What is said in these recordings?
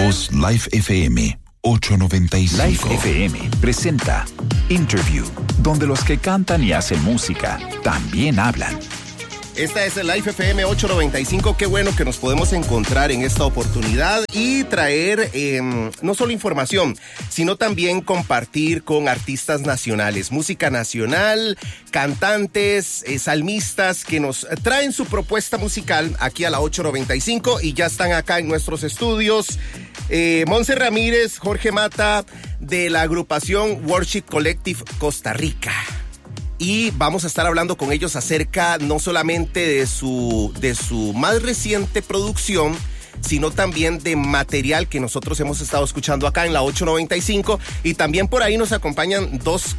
voz Life FM 895. Life FM presenta Interview, donde los que cantan y hacen música también hablan. Esta es el Life FM 895. Qué bueno que nos podemos encontrar en esta oportunidad y traer no solo información, sino también compartir con artistas nacionales, música nacional, cantantes, salmistas que nos traen su propuesta musical aquí a la 895 y ya están acá en nuestros estudios. Monse Ramírez, Jorge Mata de la agrupación Worship Collective Costa Rica. Y vamos a estar hablando con ellos acerca no solamente de su más reciente producción, sino también de material que nosotros hemos estado escuchando acá en la 895. Y también por ahí nos acompañan dos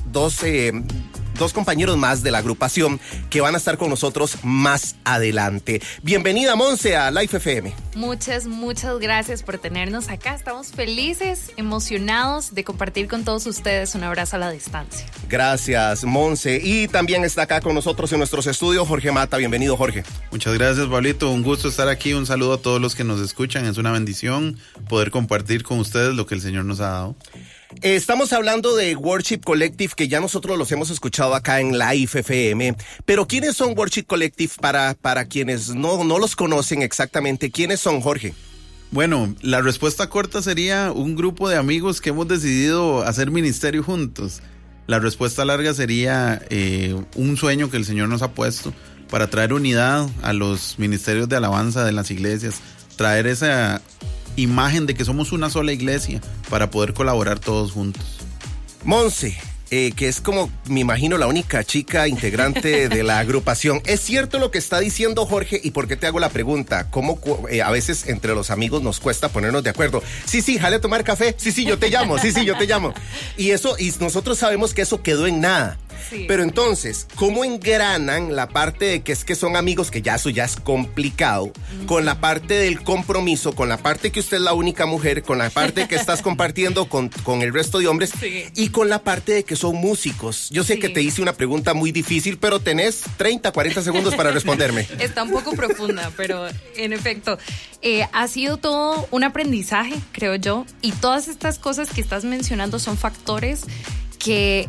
compañeros más de la agrupación que van a estar con nosotros más adelante. Bienvenida, Monse, a Life FM. Muchas gracias por tenernos acá. Estamos felices, emocionados de compartir con todos ustedes. Un abrazo a la distancia. Gracias, Monse. Y también está acá con nosotros en nuestros estudios Jorge Mata. Bienvenido, Jorge. Muchas gracias, Pablito. Un gusto estar aquí. Un saludo a todos los que nos escuchan. Es una bendición poder compartir con ustedes lo que el Señor nos ha dado. Estamos hablando de Worship Collective, que ya nosotros los hemos escuchado acá en Life FM, pero ¿quiénes son Worship Collective para quienes no los conocen exactamente? ¿Quiénes son, Jorge? Bueno, la respuesta corta sería un grupo de amigos que hemos decidido hacer ministerio juntos. La respuesta larga sería un sueño que el Señor nos ha puesto para traer unidad a los ministerios de alabanza de las iglesias, traer esa imagen de que somos una sola iglesia para poder colaborar todos juntos. Monse, que es como, me imagino, la única chica integrante de la agrupación. ¿Es cierto lo que está diciendo Jorge? ¿Y por qué te hago la pregunta? ¿Cómo a veces entre los amigos nos cuesta ponernos de acuerdo? Sí, jale a tomar café. Sí, yo te llamo. Sí, yo te llamo. Y nosotros sabemos que eso quedó en nada. Sí. Pero entonces, ¿cómo engranan la parte de que es que son amigos, que eso ya es complicado, con la parte del compromiso, con la parte que usted es la única mujer, con la parte que estás compartiendo con el resto de hombres, sí, y con la parte de que son músicos? Yo sé, sí, que te hice una pregunta muy difícil, pero tenés 30, 40 segundos para responderme. Está un poco profunda, pero en efecto, ha sido todo un aprendizaje, creo yo, y todas estas cosas que estás mencionando son factores que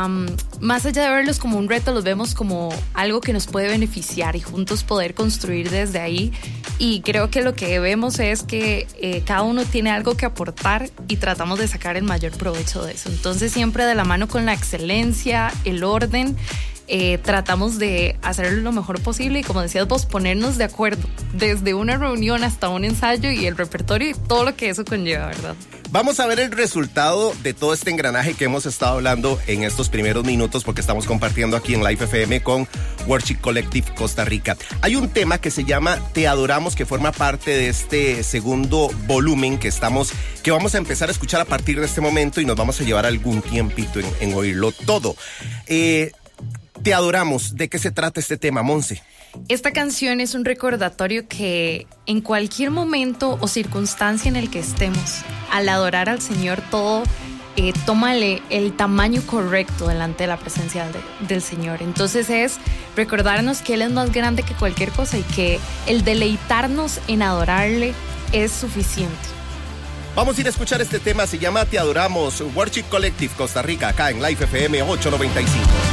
más allá de verlos como un reto, los vemos como algo que nos puede beneficiar y juntos poder construir desde ahí. Y creo que lo que vemos es que cada uno tiene algo que aportar y tratamos de sacar el mayor provecho de eso. Entonces, siempre de la mano con la excelencia, el orden, tratamos de hacerlo lo mejor posible y, como decías vos, ponernos de acuerdo desde una reunión hasta un ensayo y el repertorio y todo lo que eso conlleva, ¿verdad? Vamos a ver el resultado de todo este engranaje que hemos estado hablando en estos primeros minutos, porque estamos compartiendo aquí en Life FM con Worship Collective Costa Rica. Hay un tema que se llama Te Adoramos, que forma parte de este segundo volumen que vamos a empezar a escuchar a partir de este momento y nos vamos a llevar algún tiempito en oírlo todo. Te Adoramos. ¿De qué se trata este tema, Monse? Esta canción es un recordatorio que en cualquier momento o circunstancia en el que estemos, al adorar al Señor, todo tómale el tamaño correcto delante de la presencia del Señor. Entonces es recordarnos que Él es más grande que cualquier cosa y que el deleitarnos en adorarle es suficiente. Vamos a ir a escuchar este tema, se llama Te Adoramos, Worship Collective Costa Rica, acá en Life FM 895.